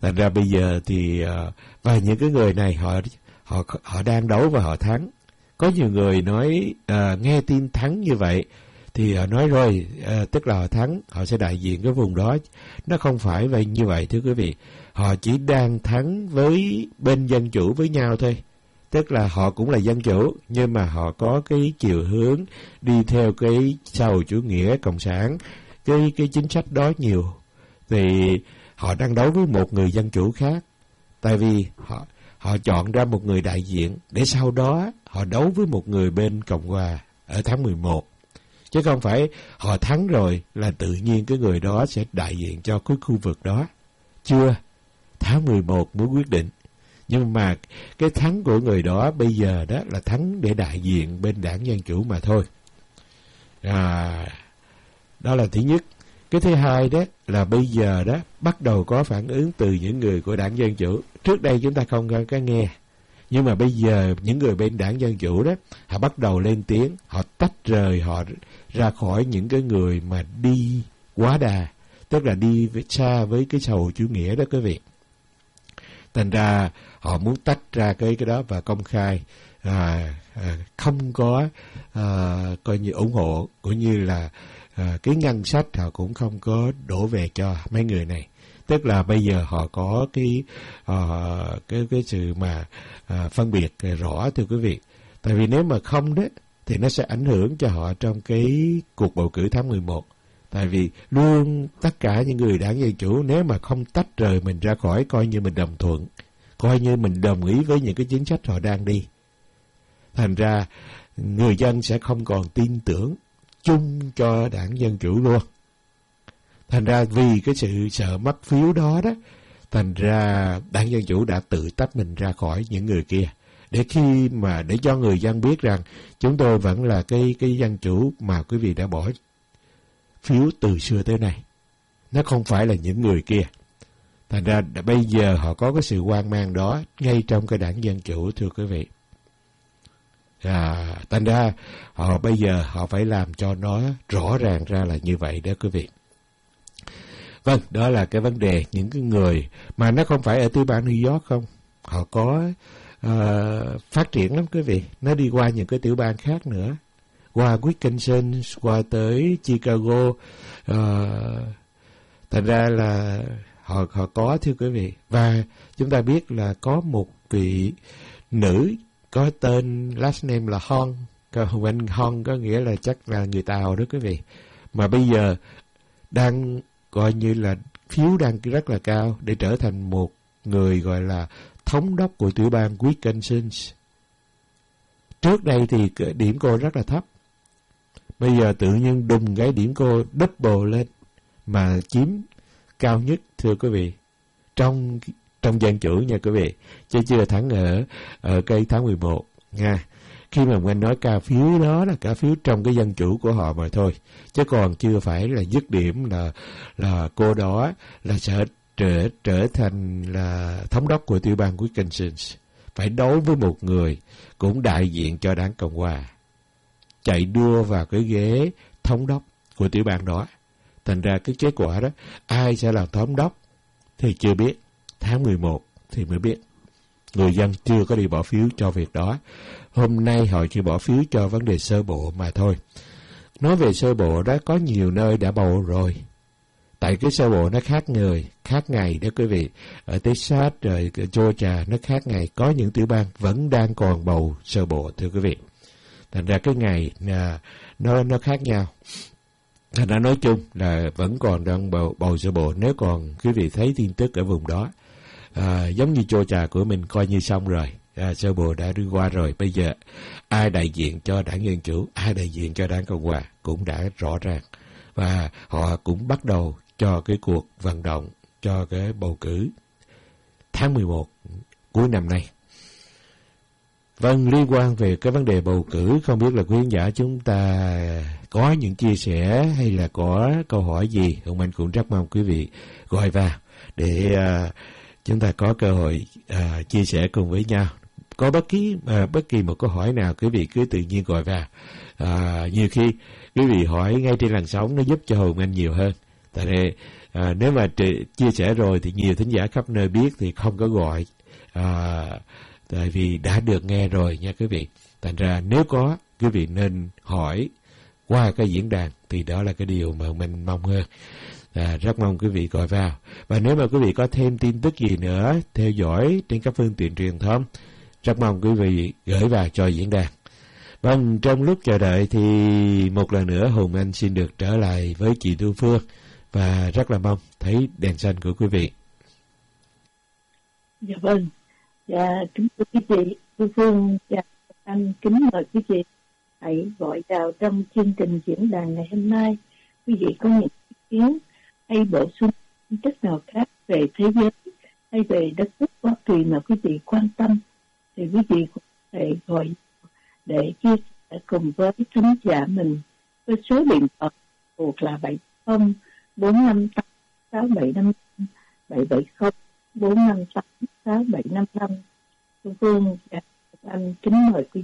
Thành ra bây giờ thì và những cái người này họ đang đấu và họ thắng. Có nhiều người nói nghe tin thắng như vậy thì họ nói rồi, tức là họ thắng, họ sẽ đại diện cái vùng đó. Nó không phải vậy như vậy thưa quý vị. Họ chỉ đang thắng với bên dân chủ với nhau thôi. Tức là họ cũng là dân chủ, nhưng mà họ có cái chiều hướng đi theo cái xã hội chủ nghĩa cộng sản, cái chính sách đó nhiều. Thì họ đang đấu với một người dân chủ khác. Tại vì họ chọn ra một người đại diện để sau đó họ đấu với một người bên Cộng hòa ở tháng 11. Chứ không phải họ thắng rồi là tự nhiên cái người đó sẽ đại diện cho cái khu vực đó. Chưa, tháng 11 mới quyết định. Nhưng mà cái thắng của người đó bây giờ đó là thắng để đại diện bên đảng Dân Chủ mà thôi. Đó là thứ nhất. Cái thứ hai đó là bây giờ đó bắt đầu có phản ứng từ những người của đảng Dân Chủ. Trước đây chúng ta không có nghe. Nhưng mà bây giờ những người bên đảng Dân Chủ đó, họ bắt đầu lên tiếng, họ tách rời họ ra khỏi những cái người mà đi quá đà, tức là đi xa với cái xã hội chủ nghĩa đó quý vị. Thành ra họ muốn tách ra cái đó và công khai, không có coi như ủng hộ, cũng như là cái ngân sách họ cũng không có đổ về cho mấy người này. Tức là bây giờ họ có cái sự mà phân biệt rõ thưa quý vị. Tại vì nếu mà không đó thì nó sẽ ảnh hưởng cho họ trong cái cuộc bầu cử tháng 11. Tại vì luôn tất cả những người đảng Dân Chủ nếu mà không tách rời mình ra khỏi, coi như mình đồng thuận, coi như mình đồng ý với những cái chính sách họ đang đi. Thành ra người dân sẽ không còn tin tưởng chung cho đảng Dân Chủ luôn. Thành ra vì cái sự sợ mất phiếu đó đó, thành ra đảng Dân Chủ đã tự tách mình ra khỏi những người kia. Để cho người dân biết rằng chúng tôi vẫn là cái dân chủ mà quý vị đã bỏ phiếu từ xưa tới nay. Nó không phải là những người kia. Thành ra bây giờ họ có cái sự hoang mang đó ngay trong cái đảng Dân Chủ thưa quý vị. Thành ra bây giờ họ phải làm cho nó rõ ràng ra là như vậy đó quý vị. Vâng, đó là cái vấn đề những cái người mà nó không phải ở tiểu bang New York không. Họ có phát triển lắm quý vị. Nó đi qua những cái tiểu bang khác nữa. Qua Wisconsin, qua tới Chicago. Thành ra là họ có thưa quý vị. Và chúng ta biết là có một vị nữ có tên last name là Hong. Hong có nghĩa là chắc là người Tàu đó quý vị. Mà bây giờ đang coi như là phiếu đang rất là cao để trở thành một người gọi là thống đốc của tiểu bang Wisconsin. Trước đây thì điểm cô rất là thấp. Bây giờ tự nhiên đùng cái điểm cô double lên mà chiếm cao nhất thưa quý vị. Trong dân chủ nha quý vị. Chứ chưa thắng ở cái tháng 11 nha. Khi mà mình nói cao phiếu đó là cao phiếu trong cái dân chủ của họ mà thôi. Chứ còn chưa phải là dứt điểm là cô đó là sẽ trở thành là thống đốc của tiểu bang Wisconsin. Phải đấu với một người cũng đại diện cho đảng Cộng hòa. Chạy đua vào cái ghế thống đốc của tiểu bang đó. Thành ra cái kết quả đó, ai sẽ làm thống đốc thì chưa biết. Tháng 11 thì mới biết. Người dân chưa có đi bỏ phiếu cho việc đó. Hôm nay họ chỉ bỏ phiếu cho vấn đề sơ bộ mà thôi. Nói về sơ bộ đó, có nhiều nơi đã bầu rồi. Tại cái sơ bộ nó khác người, khác ngày đó quý vị. Ở Texas, rồi Georgia nó khác ngày. Có những tiểu bang vẫn đang còn bầu sơ bộ thưa quý vị. Thành ra cái ngày nó khác nhau. Thành ra nói chung là vẫn còn đang bầu sơ bộ. Nếu còn quý vị thấy tin tức ở vùng đó, giống như Georgia của mình coi như xong rồi. Sơ bộ đã đi qua rồi. Bây giờ ai đại diện cho đảng Dân Chủ, ai đại diện cho đảng Cộng hòa cũng đã rõ ràng. Và họ cũng bắt đầu cho cái cuộc vận động cho cái bầu cử tháng 11 cuối năm nay. Vâng, liên quan về cái vấn đề bầu cử, không biết là quý khán giả chúng ta có những chia sẻ hay là có câu hỏi gì, ông anh cũng rất mong quý vị gọi vào để chúng ta có cơ hội chia sẻ cùng với nhau. Có bất kỳ một câu hỏi nào quý vị cứ tự nhiên gọi vào. Nhiều khi quý vị hỏi ngay trên làn sóng nó giúp cho Hùng Anh nhiều hơn. Tại đây Nếu mà chia sẻ rồi thì nhiều thính giả khắp nơi biết thì không có gọi, tại vì đã được nghe rồi nha quý vị. Thành ra nếu có, quý vị nên hỏi qua cái diễn đàn, thì đó là cái điều mà mình mong hơn. Rất mong quý vị gọi vào. Và nếu mà quý vị có thêm tin tức gì nữa theo dõi trên các phương tiện truyền thông, rất mong quý vị gửi vào cho diễn đàn. Vâng, trong lúc chờ đợi thì một lần nữa Hùng Anh xin được trở lại với chị Thu Phương, và rất là mong thấy đèn xanh của quý vị. Dạ vâng. Dạ, kính thưa quý vị, Thu Phương và anh kính mời quý vị hãy gọi vào trong chương trình diễn đàn ngày hôm nay. Quý vị có những ý kiến hay bổ sung tin tức nào khác về thế giới hay về đất nước Hoa Kỳ mà quý vị quan tâm, thì quý vị có thể gọi để chia sẻ cùng với thính giả mình với số điện thoại thuộc là 70 458 6755 770 458 6755. Thu Phương và anh kính mời quý vị.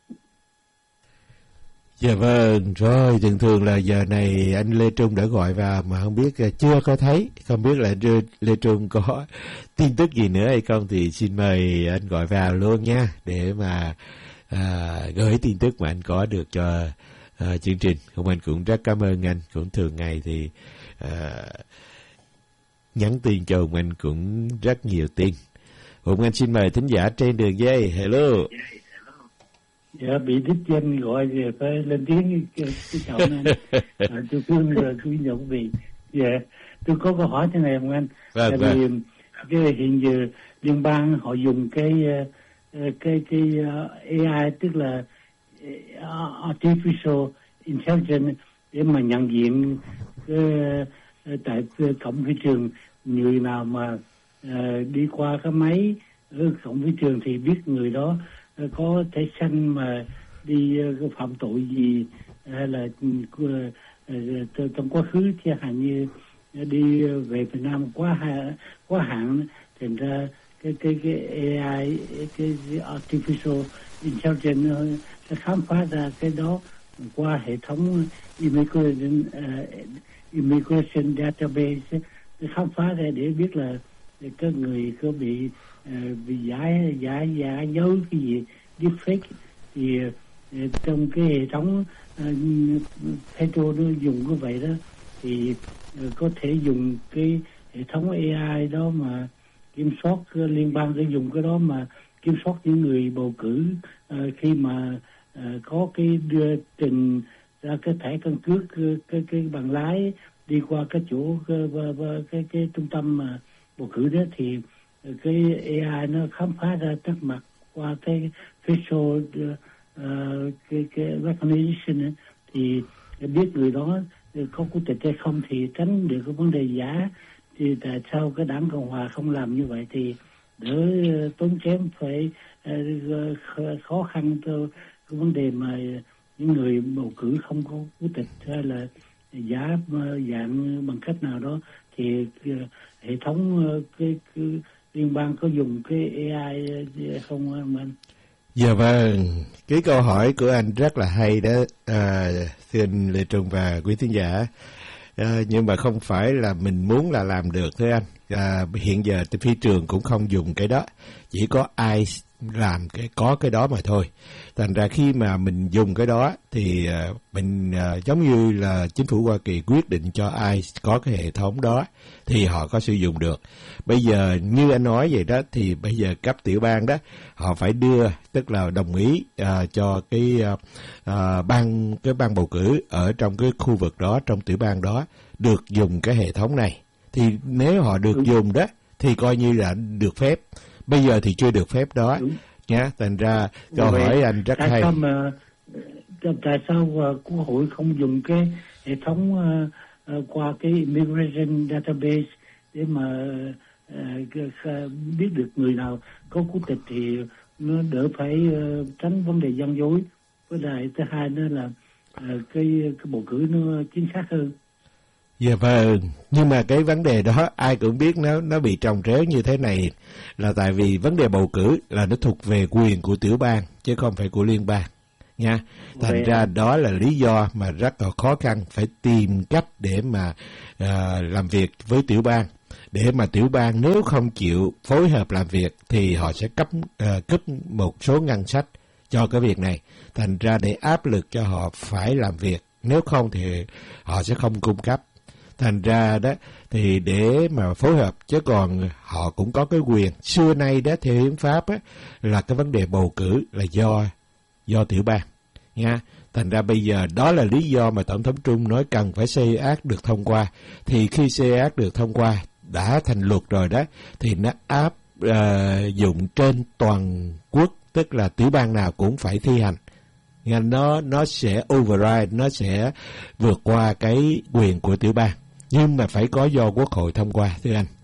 Dạ vâng, rồi thường là giờ này anh Lê Trung đã gọi vào mà không biết, chưa có thấy, không biết là Lê Trung có tin tức gì nữa hay không, thì xin mời anh gọi vào luôn nha, để mà gửi tin tức mà anh có được cho chương trình. Hùng Anh cũng rất cảm ơn anh, cũng thường ngày thì nhắn tin cho Hùng Anh cũng rất nhiều tin. Hùng Anh xin mời thính giả trên đường dây. Hello. Dạ, bị đích danh gọi thì phải lên tiếng cái chồng anh. Tôi thương rồi tôi nhận vì dạ, tôi có câu hỏi thế này không anh? Tại vì cái hiện giờ liên bang họ dùng cái AI, tức là artificial intelligence, để mà nhận diện tại cổng phi trường, người nào mà đi qua cái máy ở cổng phi trường thì biết người đó có thẻ xanh mà đi phạm tội gì, hay là trong quá khứ chẳng hạn như đi về Việt Nam quá hạn, thành ra cái AI, cái artificial intelligence nó khám phá ra cái đó qua hệ thống immigration database, nó khám phá ra để biết là các người có bị giả dối cái gì, deepfake, thì trong cái hệ thống Petro nó dùng như vậy đó, thì có thể dùng cái hệ thống AI đó mà kiểm soát, liên bang sẽ dùng cái đó mà kiểm soát những người bầu cử khi mà có cái đưa trình ra cái thẻ căn cước, cái bằng lái đi qua cái chỗ cái trung tâm mà bầu cử đó, thì cái AI nó khám phá ra trước mặt qua cái facial cái recognition, thì biết người đó có quốc tịch hay không, thì tránh được cái vấn đề giả. Thì tại sao cái đảng Cộng Hòa không làm như vậy, thì đỡ tốn kém, phải khó khăn cho cái vấn đề mà những người bầu cử không có quốc tịch hay là giả dạng bằng cách nào đó, thì hệ thống cái liên bang có dùng cái AI không anh? Dạ vâng, cái câu hỏi của anh rất là hay đó, thưa anh Lê Trung và quý thính giả. Nhưng mà không phải là mình muốn là làm được thưa anh. Hiện giờ thì phi trường cũng không dùng cái đó, chỉ có ai làm có cái đó mà thôi. Thành ra khi mà mình dùng cái đó thì mình giống như là chính phủ Hoa Kỳ quyết định cho ai có cái hệ thống đó thì họ có sử dụng được. Bây giờ như anh nói vậy đó, thì bây giờ cấp tiểu bang đó họ phải đưa, tức là đồng ý cho cái ban bầu cử ở trong cái khu vực đó, trong tiểu bang đó được dùng cái hệ thống này. Thì nếu họ được dùng đó thì coi như là được phép. Bây giờ thì chưa được phép đó nhá. Thành ra câu hỏi anh rất hay. Tại sao Quốc hội không dùng cái hệ thống qua cái immigration database để mà biết được người nào có quốc tịch, thì nó đỡ phải tránh vấn đề gian dối. Với lại thứ hai nữa là cái bầu cử nó chính xác hơn. Dạ vâng, nhưng mà cái vấn đề đó ai cũng biết nó bị trồng chéo như thế này là tại vì vấn đề bầu cử là nó thuộc về quyền của tiểu bang chứ không phải của liên bang. nha. Thành ra đó là lý do mà rất là khó khăn, phải tìm cách để mà làm việc với tiểu bang. Để mà tiểu bang nếu không chịu phối hợp làm việc thì họ sẽ cấp một số ngân sách cho cái việc này. Thành ra để áp lực cho họ phải làm việc, nếu không thì họ sẽ không cung cấp. Thành ra đó thì để mà phối hợp, chứ còn họ cũng có cái quyền. Xưa nay đó theo hiến pháp á, là cái vấn đề bầu cử là do tiểu bang nha. Thành ra bây giờ đó là lý do mà Tổng thống Trump nói cần phải xây ác được thông qua. Thì khi xây ác được thông qua, đã thành luật rồi đó, thì nó áp dụng trên toàn quốc, tức là tiểu bang nào cũng phải thi hành. Nha, nó sẽ override, nó sẽ vượt qua cái quyền của tiểu bang, nhưng mà phải có do Quốc hội thông qua, thưa anh.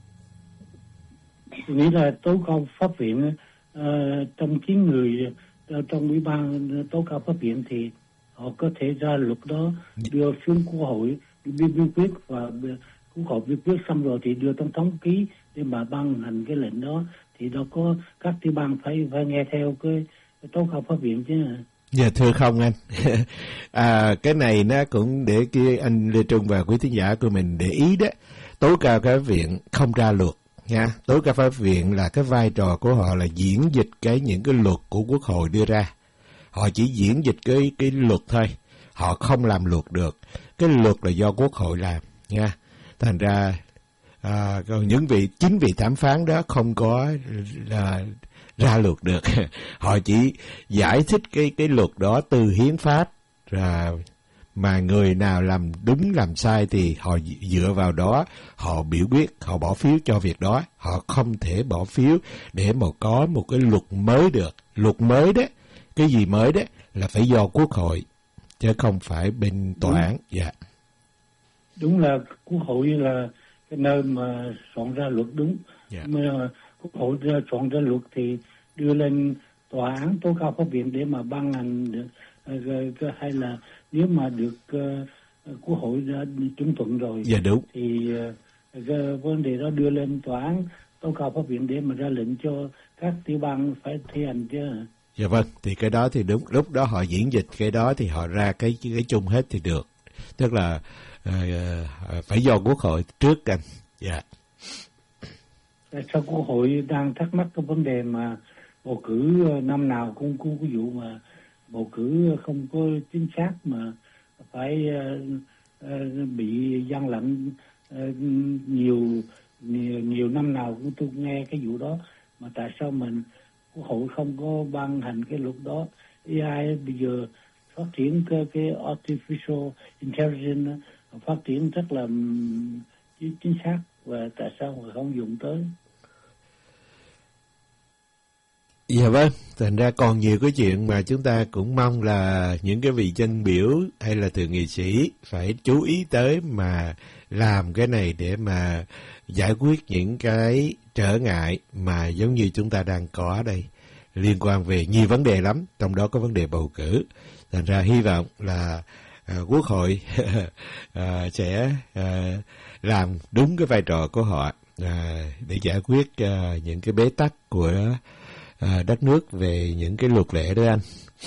Tôi nghĩ là tố cáo pháp viện trong 9 người trong ủy ban tố cáo pháp viện thì họ có thể ra luật đó đưa xuống Quốc hội biểu quyết, và Quốc hội biểu quyết xong rồi thì đưa tổng thống ký để mà ban hành cái lệnh đó, thì đâu có các tiểu bang phải nghe theo cái tố cáo pháp viện chứ. Dạ thưa không anh. Cái này nó cũng để kia anh Lê Trung và quý thính giả của mình để ý đó. Tố cáo pháp viện không ra luật nha. Tố cáo pháp viện là cái vai trò của họ là diễn dịch những cái luật của Quốc hội đưa ra. Họ chỉ diễn dịch cái luật thôi. Họ không làm luật được. Cái luật là do Quốc hội làm nha. Thành ra còn chính vị thẩm phán đó không có ra luật được. Họ chỉ giải thích cái luật đó từ hiến pháp, mà người nào làm đúng làm sai thì họ dựa vào đó họ biểu quyết, họ bỏ phiếu cho việc đó. Họ không thể bỏ phiếu để mà có một cái luật mới được. Luật mới đó, cái gì mới đó là phải do Quốc hội chứ không phải bên tòa án. Dạ. Đúng là Quốc hội là cái nơi mà soạn ra luật, đúng. Yeah. Mà Quốc hội soạn ra luật thì đưa lên tòa án tố cáo pháp viện để mà ban hành được, hay là nếu mà được Quốc hội đã chuẩn thuận rồi, dạ đúng, thì vấn đề đó đưa lên tòa án tố cáo pháp viện để mà ra lệnh cho các tiểu bang phải thi hành chứ. Dạ vâng, thì cái đó thì đúng, lúc đó họ diễn dịch cái đó thì họ ra cái chung hết thì được. Tức là phải do Quốc hội trước anh. Dạ. Sao Quốc hội đang thắc mắc cái vấn đề mà bầu cử năm nào cũng có cái vụ mà bầu cử không có chính xác mà phải bị gian lận nhiều năm nào cũng tôi nghe cái vụ đó, mà tại sao mình Quốc hội không có ban hành cái luật đó? AI bây giờ phát triển cái artificial intelligence phát triển rất là chính xác, và tại sao mà không dùng tới? Dạ vâng, thành ra còn nhiều cái chuyện mà chúng ta cũng mong là những cái vị danh biểu hay là thượng nghị sĩ phải chú ý tới mà làm cái này để mà giải quyết những cái trở ngại mà giống như chúng ta đang có ở đây, liên quan về nhiều vấn đề lắm, trong đó có vấn đề bầu cử. Thành ra hy vọng là Quốc hội sẽ làm đúng cái vai trò của họ để giải quyết những cái bế tắc của đất nước về những cái luật lệ đó anh.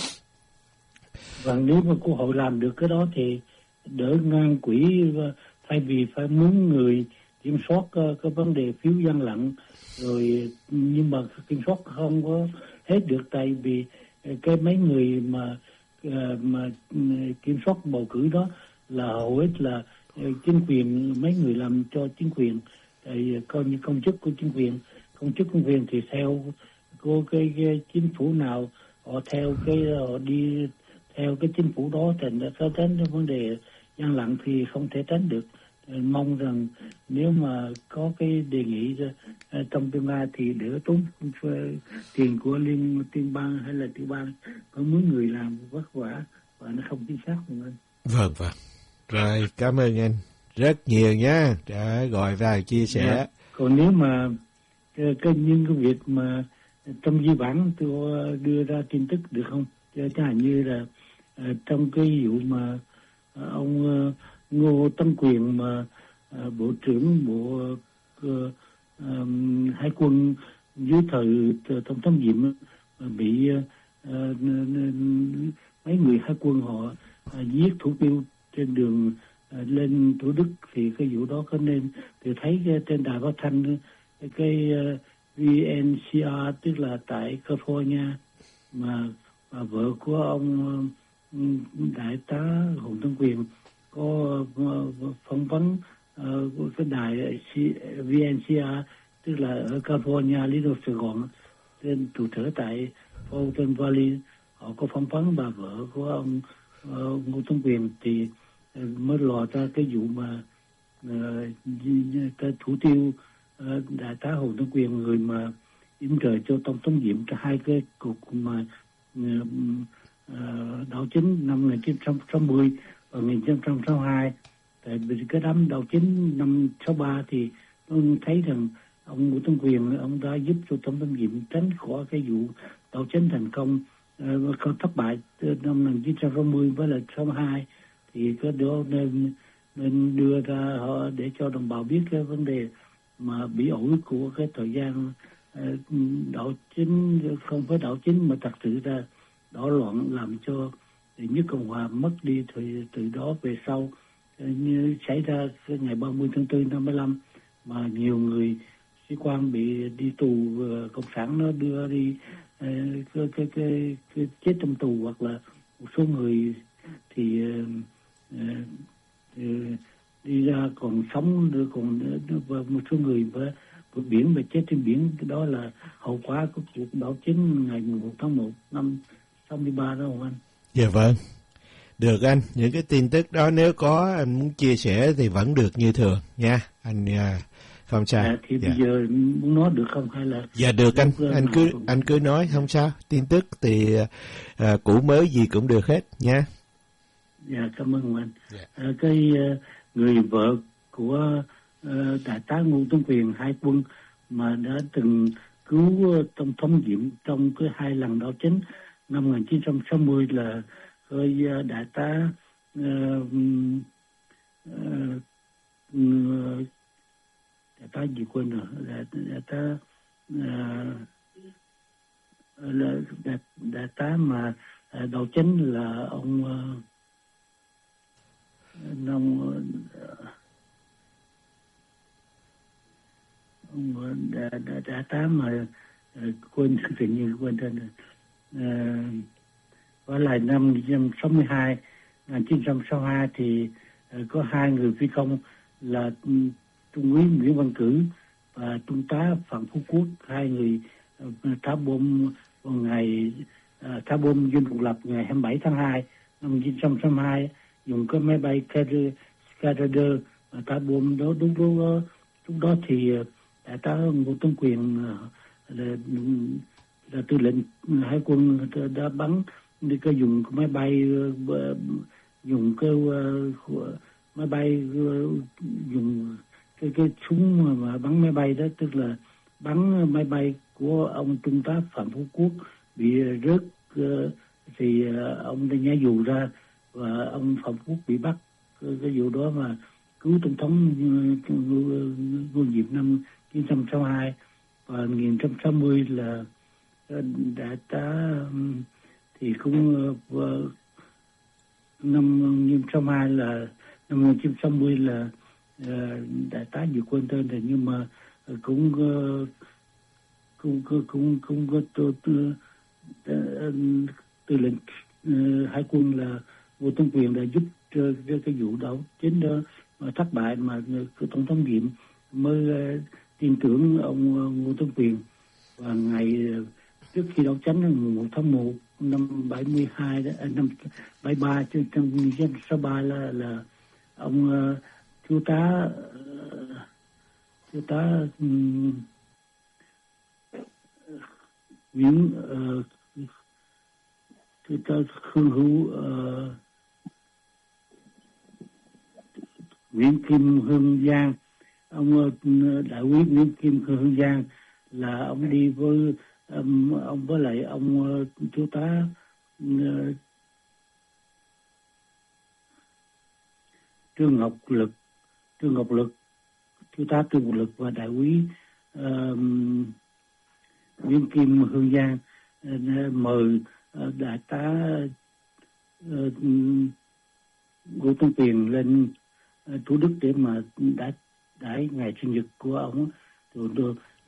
Và nếu mà Quốc hội làm được cái đó thì đỡ ngăn quỹ, thay vì phải muốn người kiểm soát cái vấn đề phiếu gian lận rồi, nhưng mà kiểm soát không có hết được, tại vì cái mấy người mà kiểm soát bầu cử đó là hầu hết là chính quyền, mấy người làm cho chính quyền, tại coi như công chức của chính quyền. Công chức công quyền thì theo cái chính phủ nào họ họ đi theo cái chính phủ đó, thành ra có tránh cái vấn đề gian lận thì không thể tránh được. Mong rằng nếu mà có cái đề nghị trong tương lai thì đỡ tốn tiền của liên bang hay là tiểu bang, có mấy người làm vất vả và nó không chính xác của anh. Vâng. Rồi, cảm ơn anh rất nhiều nhé, đã gọi vào chia sẻ. Yeah. Còn nếu mà những cái việc mà trong di bản tôi đưa ra tin tức được không? Chẳng hạn như là trong cái vụ mà ông Ngô Tấn Quyền mà bộ trưởng bộ Hải quân dưới thời Tổng thống Diệm bị mấy người hải quân họ giết thủ tiêu trên đường lên Thủ Đức, thì cái vụ đó có nên thì thấy trên đài phát thanh cái VNCR, tức là tại California, mà vợ của ông đại tá Hùng Tấn Quyền có phỏng vấn cái đài VNCR, tức là ở California, Lý Đô, Sài Gòn, trên trụ sở tại Fulton Valley. Họ có phỏng vấn bà vợ của ông Ngô Tấn Quyền, thì mới lò ra cái vụ mà cái thủ tiêu đại tá Hồ Tấn Quyền, người mà yểm trợ cho tổng thống Diệm cho hai cái cuộc mà đảo chính năm 1960 và 1962. Tại vì cái đám đảo chính năm 63 thì tôi thấy rằng ông Ngô Tấn Quyền ông đã giúp cho tổng thống Diệm tránh khỏi cái vụ đảo chính thành công, không thất bại năm 1960 với lại 62. Thì cái đó nên đưa ra họ để cho đồng bào biết cái vấn đề mà bị ổi của cái thời gian đảo chính, không phải đảo chính mà thật sự ra đảo loạn, làm cho nhất Cộng hòa mất đi từ đó về sau, như xảy ra cái ngày 30 tháng 4 năm 75 mà nhiều người sĩ quan bị đi tù, cộng sản nó đưa đi cái chết trong tù, hoặc là một số người thì đi ra còn sống được, còn một số người vượt biển và chết trên biển. Đó là hậu quả của cuộc đảo chính ngày 11 tháng 1 năm 63 đó không anh? Dạ vâng, được anh. Những cái tin tức đó nếu có anh muốn chia sẻ thì vẫn được như thường nha anh. Không sao. Thì bây giờ muốn nói được không hay là? Dạ được anh cứ nói, không sao. Tin tức thì cũ mới gì cũng được hết nha. Dạ, cảm ơn anh. Cái người vợ của đại tá Ngô Tấn Quyền, hải quân mà đã từng cứu tổng thống Diệm trong cái hai lần đảo chính năm 1960 là đại tá đại tá gì quên rồi, đại tá mà đảo chính là ông đại tá mà quên tự nhiên quên tên rồi. Và lại năm 1962 thì có hai người phi công là Trung úy Nguyễn Văn Cử và Trung tá Phạm Phú Quốc, hai người thả bom vào ngày thả bom Dinh Độc Lập ngày 27 tháng 2 năm 1962, dùng cái máy bay Skyrader thả bom đó. Lúc đó thì đại tá Ngô Tấn Quyền là tư lệnh hải quân đã bắn đi, cái dùng máy bay dùng cái súng mà bắn máy bay đó, tức là bắn máy bay của ông Trung tá Phạm Phú Quốc bị rớt, thì ông đã nhả dù ra và ông Phạm Phú Quốc bị bắt. Cái vụ đó mà cứu tổng thống Ngô Diệm năm 1962 và 1960 là đại tá thì cũng năm 1962 là năm 1960 là đại tá vừa quên tên rồi, nhưng mà cũng có tư lệnh hải quân là Ngô Tấn Quyền đã giúp cho cái vụ đảo chính đó mà thất bại, mà tổng thống Diệm mới tin tưởng ông Ngô Tấn Quyền. Và ngày trước khi đảo chính ngày 11 tháng 1 năm 72 đó, năm 73 trong 1963 là ông thiếu tá Nguyễn thiếu tá Khương Hữu Nguyễn Kim Hương Giang, ông đại úy Nguyễn Kim Hương Giang là ông đi với ông với lại ông thiếu tá Trương Ngọc Lực, thiếu tá Trương Ngọc Lực và đại úy Nguyễn Kim Hương Giang mời đại tá Ngô Tấn Tiền lên Thủ Đức để mà đãi ngày sinh nhật của ông. Rồi